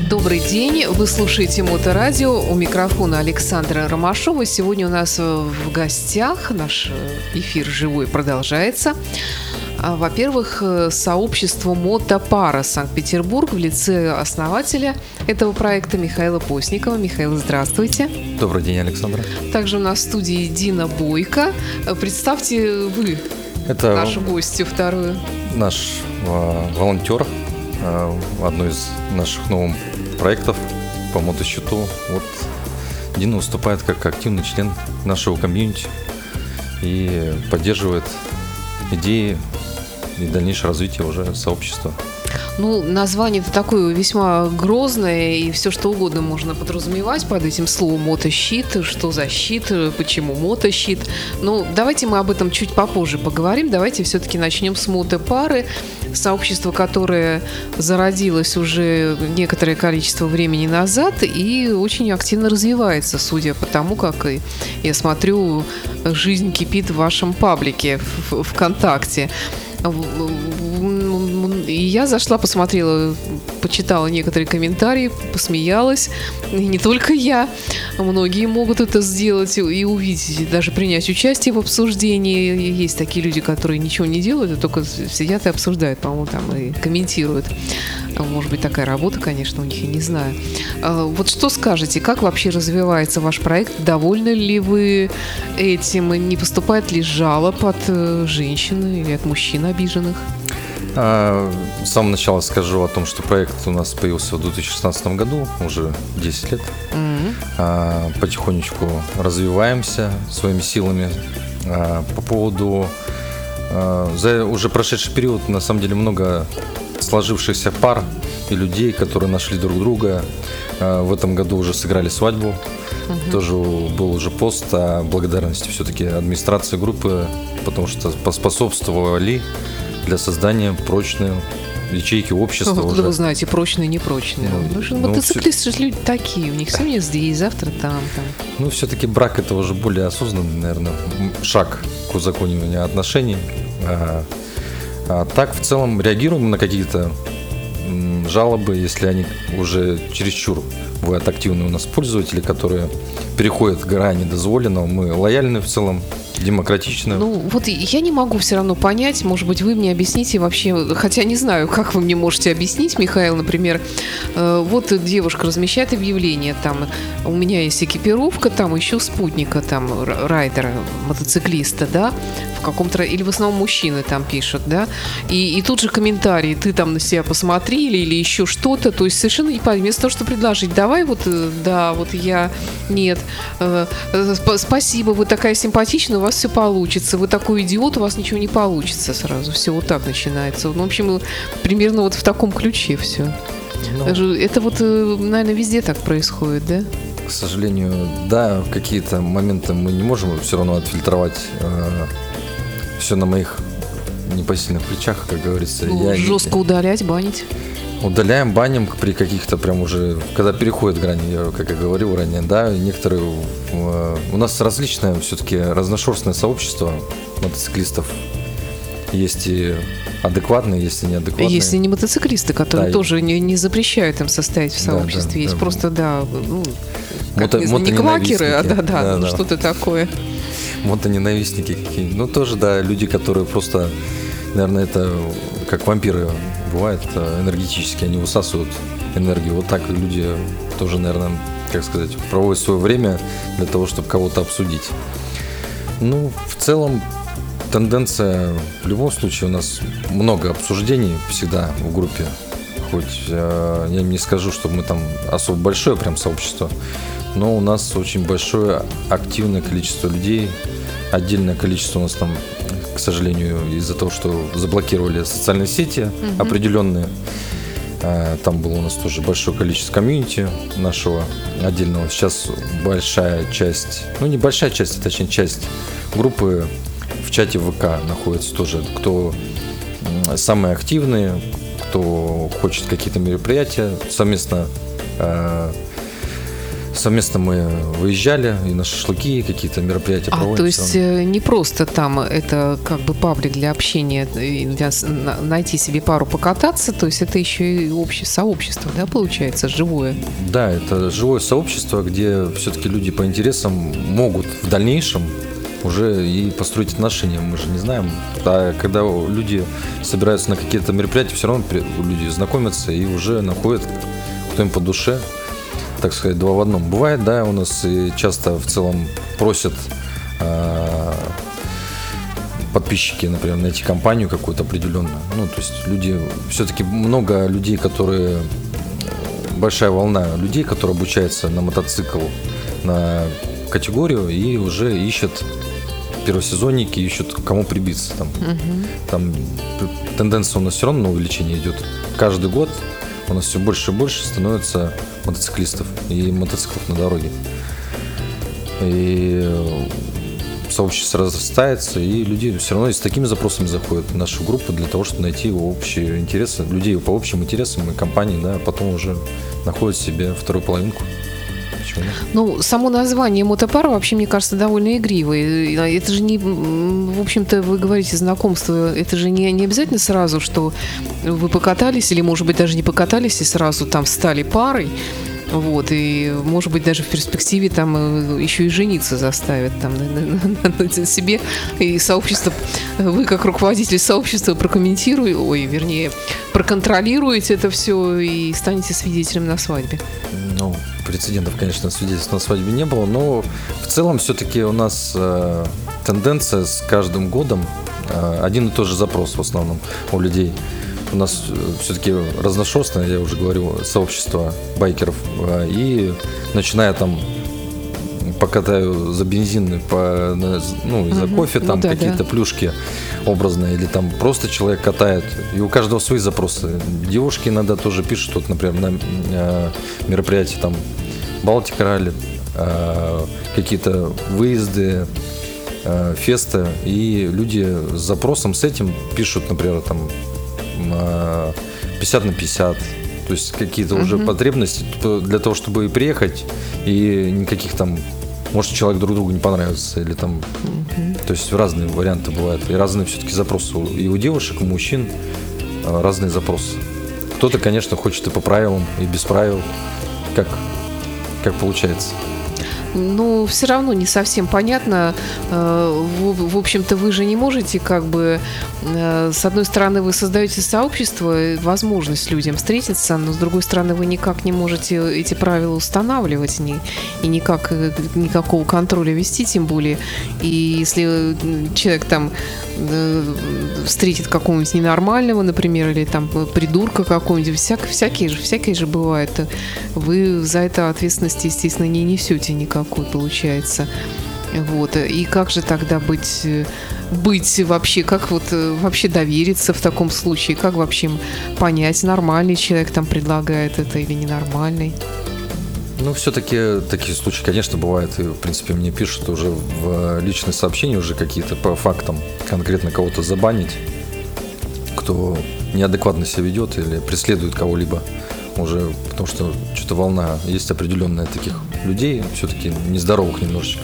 Добрый день, вы слушаете Моторадио, у микрофона Александра Ромашова. Сегодня у нас в гостях, наш эфир живой продолжается. Во-первых, сообщество «Мотопара» Санкт-Петербург в лице основателя этого проекта Михаила Постникова. Михаил, здравствуйте. Добрый день, Александра. Также у нас в студии Дина Бойко. Представьте вы нашу гостью вторую. Наш волонтер, одно из наших новых проектов по мотосчету. Вот Дина выступает как активный член нашего комьюнити и поддерживает идеи и дальнейшее развитие уже сообщества. Ну, название-то такое весьма грозное, и все что угодно можно подразумевать под этим словом мотощит. Что за щит, почему мотощит. Ну, давайте мы об этом чуть попозже поговорим. Давайте все-таки начнем с мотопары. Сообщество, которое зародилось уже некоторое количество времени назад и очень активно развивается, судя по тому, как я смотрю, жизнь кипит в вашем паблике ВКонтакте. И я зашла, посмотрела, почитала некоторые комментарии, посмеялась. И не только я. Многие могут это сделать и увидеть, даже принять участие в обсуждении. Есть такие люди, которые ничего не делают, а только сидят и обсуждают, по-моему, там и комментируют. Может быть, такая работа, конечно, у них, я не знаю. Вот что скажете, как вообще развивается ваш проект? Довольны ли вы этим? Не поступает ли жалоб от женщин или от мужчин обиженных? С самого начала скажу о том, что проект у нас появился в 2016 году, уже 10 лет. Потихонечку развиваемся своими силами. По поводу... За уже прошедший период, на самом деле, много сложившихся пар и людей, которые нашли друг друга. В этом году уже сыграли свадьбу. Тоже был уже пост о благодарности все-таки администрации группы, потому что поспособствовали для создания прочной ячейки общества. Откуда вы знаете, прочные, непрочные? Мотоциклисты же люди такие, у них сегодня здесь, завтра там. Ну, все-таки брак — это уже более осознанный, наверное, шаг к узакониванию отношений. А так, в целом, реагируем на какие-то жалобы, если они уже чересчур бывают активные у нас пользователи, которые переходят грани дозволенного. Мы лояльны в целом, демократично. Ну, вот я не могу все равно понять, может быть, вы мне объясните вообще, хотя не знаю, как вы мне можете объяснить, Михаил, например, вот девушка размещает объявление, там, у меня есть экипировка, там, ищу спутника, там, райдера, мотоциклиста, да, в каком-то, или в основном мужчины там пишут, да, и тут же комментарии, ты там на себя посмотри, или еще что-то, то есть совершенно не понятно, вместо того, чтобы предложить, давай вот, да, вот я, нет, спасибо, вы такая симпатичная, у вас все получится, вы такой идиот, у вас ничего не получится сразу, все вот так начинается. Ну, в общем, примерно вот в таком ключе все. Это вот, наверное, везде так происходит, да? К сожалению, да, какие-то моменты мы не можем все равно отфильтровать. Все на моих непосильных плечах, как говорится. Жестко удалять, банить? Удаляем, баним при каких-то прям уже, когда переходят грани, как я говорил ранее, да, некоторые, у нас различное все-таки разношерстное сообщество мотоциклистов, есть и адекватные, есть и неадекватные. Есть и не мотоциклисты, которые тоже не запрещают им состоять в сообществе, есть просто, не квакеры, а что-то такое. Мотоненавистники какие, ну тоже, да, люди, которые просто, наверное, это как вампиры бывает, энергетически, они высасывают энергию. Вот так люди тоже, наверное, как сказать, проводят свое время для того, чтобы кого-то обсудить. Ну, в целом, тенденция, в любом случае, у нас много обсуждений всегда в группе. Хоть я не скажу, что мы там особо большое прям сообщество, но у нас очень большое активное количество людей, отдельное количество у нас там, к сожалению, из-за того, что заблокировали социальные сети определенные. Там было у нас тоже большое количество комьюнити нашего отдельного. Сейчас большая часть, ну не большая часть, а точнее часть группы в чате ВК находится тоже. Кто самые активные, кто хочет какие-то мероприятия совместно совместно мы выезжали и на шашлыки, какие-то мероприятия проводим. То есть не просто там это как бы паблик для общения, для найти себе пару покататься, то есть это еще и общее сообщество, да, получается, живое? Да, это живое сообщество, где все-таки люди по интересам могут в дальнейшем уже и построить отношения. Мы же не знаем. А когда люди собираются на какие-то мероприятия, все равно люди знакомятся и уже находят, кто им по душе, так сказать, два в одном. Бывает, да, у нас и часто в целом просят подписчики, например, найти компанию какую-то определенную. Ну, то есть люди, все-таки много людей, которые, большая волна людей, которые обучаются на мотоцикл, на категорию и уже ищут первосезонники, ищут кому прибиться. Там тенденция у нас все равно на увеличение идет. Каждый год у нас все больше и больше становится мотоциклистов и мотоциклов на дороге. И сообщество разрастается, и люди все равно с такими запросами заходят в нашу группу для того, чтобы найти общие интересы, людей по общим интересам и компании, да, потом уже находят себе вторую половинку. Ну, само название мотопара вообще, мне кажется, довольно игривое. Это же не, в общем-то, вы говорите знакомство, это же не обязательно сразу, что вы покатались, или, может быть, даже не покатались и сразу там стали парой. Вот, и, может быть, даже в перспективе там еще и жениться заставят там на себе. И сообщество, вы как руководитель сообщества проконтролируете это все и станете свидетелем на свадьбе. Ну, прецедентов, конечно, свидетельств на свадьбе не было, но в целом все-таки у нас тенденция с каждым годом один и тот же запрос в основном у людей. У нас все-таки разношерстное, я уже говорю, сообщество байкеров. И начиная там покатаю за бензин, за кофе, там какие-то плюшки образные, или там просто человек катает. И у каждого свои запросы. Девушки иногда тоже пишут, вот, например, на мероприятии там Балтика ралли, какие-то выезды, фесты, и люди с запросом с этим пишут, например, там 50/50, то есть какие-то уже потребности для того, чтобы приехать, и никаких там, может, человек друг другу не понравится, или там, то есть разные варианты бывают, и разные все-таки запросы и у девушек, и у мужчин разные запросы. Кто-то, конечно, хочет и по правилам, и без правил, как получается. Ну, все равно не совсем понятно. В общем-то, вы же не можете, как бы, с одной стороны, вы создаете сообщество, возможность людям встретиться, но с другой стороны, вы никак не можете эти правила устанавливать и никакого контроля вести, тем более. И если человек там встретит какого-нибудь ненормального, например, или там придурка какого-нибудь, всякие же бывают, вы за это ответственности, естественно, не несете никакой, получается. Вот. И как же тогда быть вообще, как вот вообще довериться в таком случае, как вообще понять, нормальный человек там предлагает это или ненормальный? Ну, все-таки такие случаи, конечно, бывают. И, в принципе, мне пишут уже в личные сообщения уже какие-то по фактам конкретно кого-то забанить, кто неадекватно себя ведет или преследует кого-либо уже, потому что что-то волна есть определенная таких людей, все-таки нездоровых немножечко.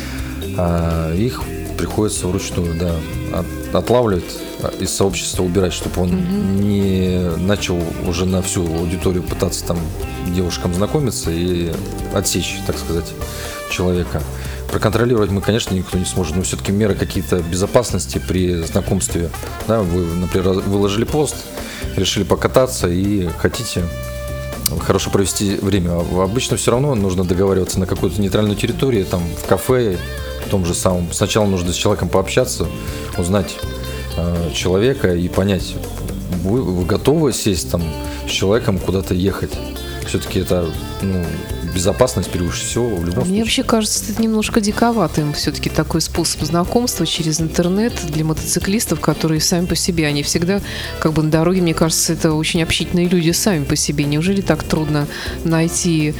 Их приходится вручную, да, отлавливать, из сообщества убирать, чтобы он не начал уже на всю аудиторию пытаться там девушкам знакомиться и отсечь, так сказать, человека. Проконтролировать мы, конечно, никто не сможет, но все-таки меры какие-то безопасности при знакомстве. Да, вы, например, выложили пост, решили покататься и хотите хорошо провести время. Обычно все равно нужно договариваться на какую-то нейтральную территорию, там, в кафе, в том же самом. Сначала нужно с человеком пообщаться, узнать человека и понять, вы готовы сесть там с человеком куда-то ехать. Все-таки это безопасность превыше всего в любом случае. Мне вообще кажется, это немножко диковатым все-таки такой способ знакомства через интернет для мотоциклистов, которые сами по себе, они всегда как бы на дороге, мне кажется, это очень общительные люди сами по себе. Неужели так трудно найти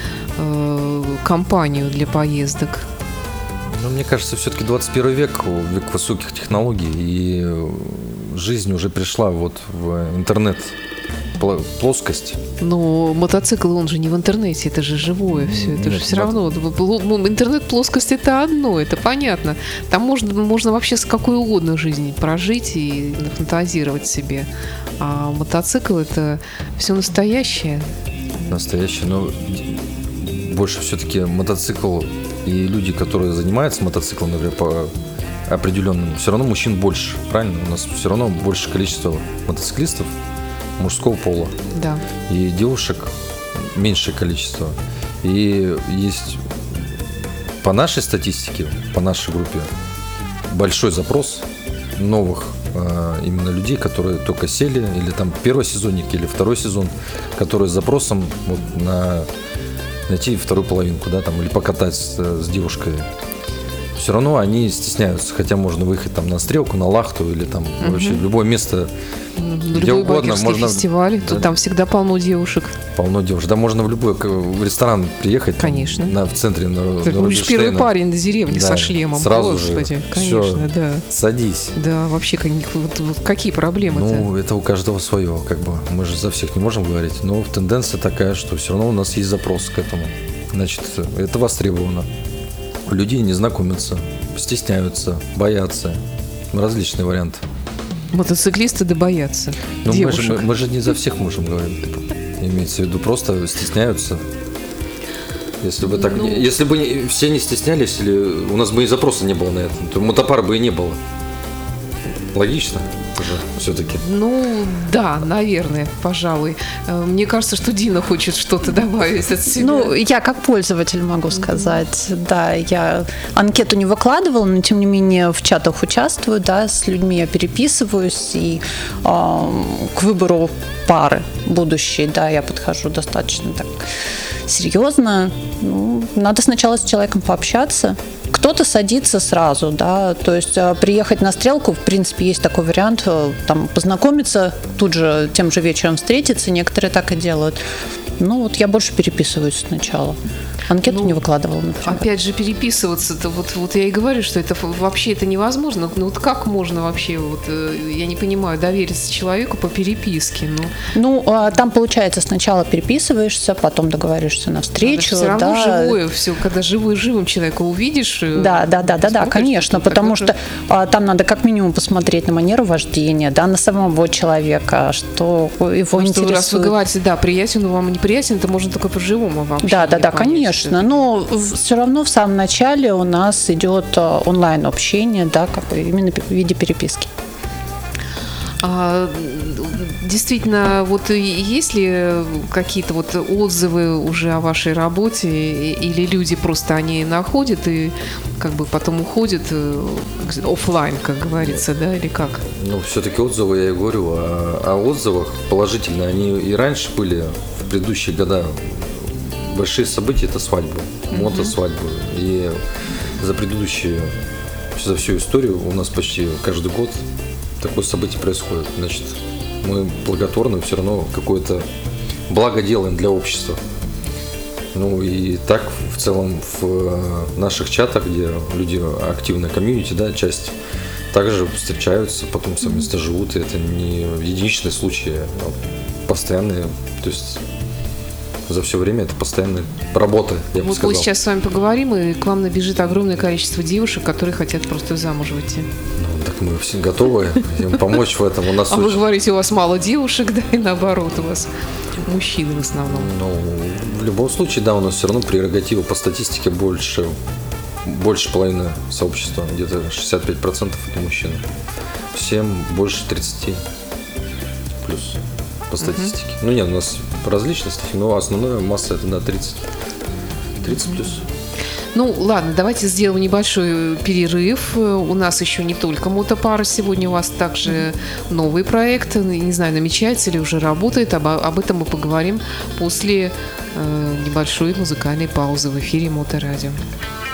компанию для поездок? Ну, мне кажется, все-таки 21 век высоких технологий, и жизнь уже пришла вот в интернет плоскость. Но мотоцикл, он же не в интернете, это же живое все. Это же все равно. Интернет-плоскость это одно, это понятно. Там можно вообще с какой угодно жизни прожить и нафантазировать себе. А мотоцикл это все настоящее. Настоящее, но больше все-таки мотоцикл и люди, которые занимаются мотоциклом, например, по определенным, все равно мужчин больше, правильно? У нас все равно больше количество мотоциклистов мужского пола. Да. И девушек меньшее количество. И есть по нашей статистике, по нашей группе большой запрос новых именно людей, которые только сели, или там первосезонники, или второй сезон, которые с запросом вот на найти вторую половинку, да, там, или покатать с девушкой. Все равно они стесняются, хотя можно выехать там на Стрелку, на Лахту или там вообще в любое место, где любой угодно. Можно фестиваль, да, там всегда полно девушек. Полно девушек. Да, можно в любой ресторан приехать. Конечно. Там, в центре на Ты первый парень на деревне да, со шлемом. Сразу Господи, же. конечно, Все, да. садись. Да, вообще вот какие проблемы-то? Ну, это у каждого свое, как бы. Мы же за всех не можем говорить. Но тенденция такая, что все равно у нас есть запрос к этому. Значит, это востребовано. Люди не знакомятся, стесняются, боятся. Различные варианты. Мотоциклисты да боятся Но девушек. мы же не за всех можем говорить. Имеется в виду, просто стесняются. Если бы так, если бы все не стеснялись, или у нас бы и запроса не было на это, то мотопар бы и не было. Логично уже все-таки. Ну, да, наверное, пожалуй. Мне кажется, что Дина хочет что-то добавить от себя. Ну, я как пользователь могу сказать, да, я анкету не выкладывала, но тем не менее в чатах участвую, да, с людьми я переписываюсь, и к выбору пары будущей, да, я подхожу достаточно так серьезно. Ну, надо сначала с человеком пообщаться. Кто-то садится сразу, да, то есть приехать на Стрелку, в принципе, есть такой вариант, там, познакомиться, тут же тем же вечером встретиться, некоторые так и делают. Ну, вот я больше переписываюсь сначала. Анкету не выкладывала, например. Опять же, переписываться-то, вот я и говорю, что это вообще это невозможно. Ну, вот как можно вообще, вот, я не понимаю, довериться человеку по переписке? Ну, там, получается, сначала переписываешься, потом договариваешься на встречу. Все равно да. живое все, когда живым человека увидишь. Да, конечно, потому что там надо как минимум посмотреть на манеру вождения, да, на самого человека, что его интересует. Раз вы говорите, да, приятен, но вам неприятен, это можно только по-живому вообще. Да, конечно. Но все равно в самом начале у нас идет онлайн-общение, да, как бы именно в виде переписки. Действительно, вот есть ли какие-то вот отзывы уже о вашей работе, или люди просто они находят и как бы потом уходят офлайн, как говорится, да, или как? Ну, все-таки отзывы, я и говорю, о отзывах положительные, они и раньше были, в предыдущие года. Большие события – это свадьбы, мотосвадьбы. И за всю историю у нас почти каждый год такое событие происходит. Значит, мы благотворно все равно какое-то благо делаем для общества. Ну и так в целом в наших чатах, где люди активная комьюнити, да, часть, также встречаются, потом совместно живут. И это не единичные случаи, а постоянные. То есть за все время это постоянная работа, я бы сказал. Мы сейчас с вами поговорим, и к вам набежит огромное количество девушек, которые хотят просто замуж выйти. Ну, так мы все готовы им помочь в этом. У нас вы говорите, у вас мало девушек, да, и наоборот, у вас мужчины в основном. Ну, в любом случае, да, у нас все равно прерогатива по статистике больше половины сообщества, где-то 65% это мужчины. Всем больше 30 плюс по статистике. Ну нет, у нас различные статистики, но основная масса это на 30 плюс. Ну, ладно, давайте сделаем небольшой перерыв. У нас еще не только мотопара. Сегодня у вас также новый проект. Не знаю, намечается или уже работает. Об этом мы поговорим после небольшой музыкальной паузы в эфире Моторадио.